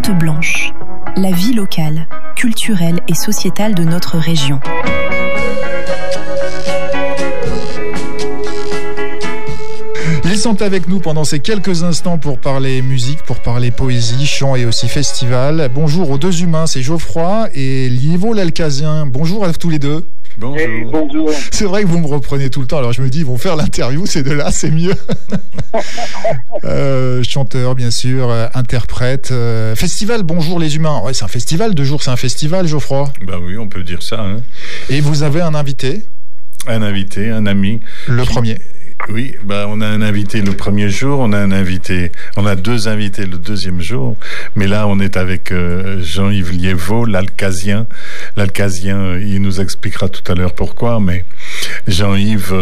Carte blanche, la vie locale, culturelle et sociétale de notre région. Ils sont avec nous pendant ces quelques instants pour parler musique, pour parler poésie, chant et aussi festival. Bonjour aux deux humains, c'est Geoffroy et Liévo l'Alcazien. Bonjour à tous les deux. Bonjour. Hey, bonjour. C'est vrai que vous me reprenez tout le temps, alors je me dis, ils vont faire l'interview, ces deux-là, c'est mieux. Chanteur, bien sûr, interprète. Festival, bonjour les humains. Ouais, c'est un festival, 2 jours, c'est un festival, Geoffroy. Ben oui, on peut dire ça. Hein. Et vous avez un invité ? Un invité, un ami. Le premier. Oui, on a un invité le premier jour, on a 2 invités le deuxième jour, mais là on est avec Jean-Yves Liévo, l'Alcazien. L'Alcazien, il nous expliquera tout à l'heure pourquoi, mais Jean-Yves,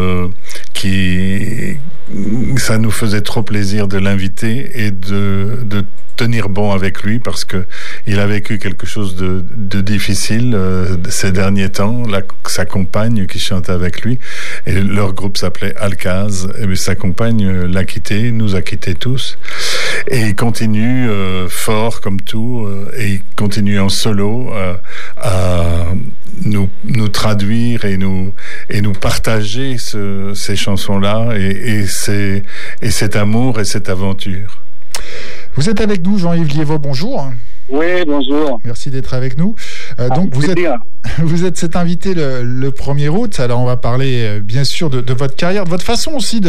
ça nous faisait trop plaisir de l'inviter et de tenir bon avec lui parce que il a vécu quelque chose de difficile ces derniers temps. Sa compagne qui chante avec lui, et leur groupe s'appelait Alcaz, et sa compagne l'a quitté, nous a quittés tous, et il continue fort comme tout, et il continue en solo à nous traduire et nous partager ces chansons-là et cet amour et cette aventure. Vous êtes avec nous, Jean-Yves Liévo, bonjour. Oui, bonjour. Merci d'être avec nous. Donc vous êtes cet invité le 1er août. Alors on va parler bien sûr de votre carrière, de votre façon aussi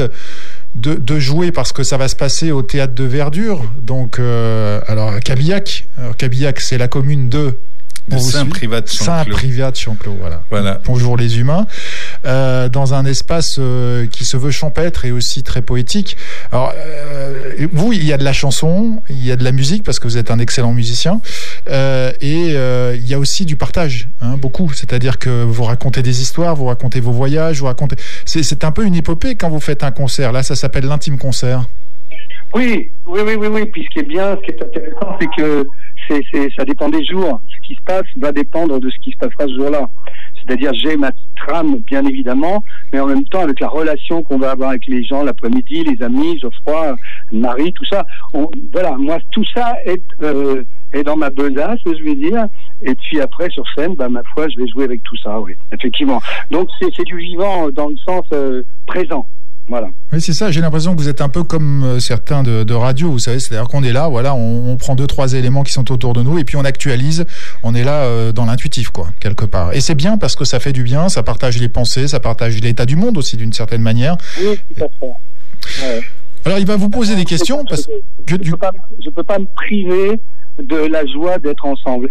de jouer, parce que ça va se passer au Théâtre de Verdure. Donc alors à Cabillac. Alors, Cabillac, c'est la commune de Saint-Privat de Chanclos. Saint-Privat de Chanclos, voilà. Bonjour les humains. Dans un espace qui se veut champêtre et aussi très poétique. Alors, vous, il y a de la chanson, il y a de la musique, parce que vous êtes un excellent musicien, et il y a aussi du partage, beaucoup. C'est-à-dire que vous racontez des histoires, vous racontez vos voyages, c'est un peu une épopée quand vous faites un concert. Là, ça s'appelle l'intime concert. Oui. Puis ce qui est intéressant, c'est que ça dépend des jours. Ce qui se passe va dépendre de ce qui se passera ce jour-là. C'est-à-dire, j'ai ma trame, bien évidemment, mais en même temps, avec la relation qu'on va avoir avec les gens l'après-midi, les amis, Geoffroy, Marie, tout ça. Moi, tout ça est dans ma besace, je vais dire. Et puis après, sur scène, ma foi, je vais jouer avec tout ça, oui, effectivement. Donc, c'est du vivant dans le sens présent. Voilà. Oui, c'est ça. J'ai l'impression que vous êtes un peu comme certains de radio, vous savez. C'est-à-dire qu'on est là, on prend 2-3 éléments qui sont autour de nous et puis on actualise. On est là dans l'intuitif, quelque part. Et c'est bien parce que ça fait du bien, ça partage les pensées, ça partage l'état du monde aussi, d'une certaine manière. Oui, tout à fait. Ouais. Alors, il va vous poser des questions parce que je peux pas me priver de la joie d'être ensemble.